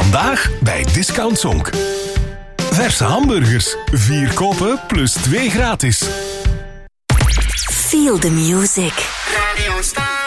Vandaag bij Discount Zonk. Verse hamburgers. 4 kopen plus 2 gratis. Feel the music. Radio Star.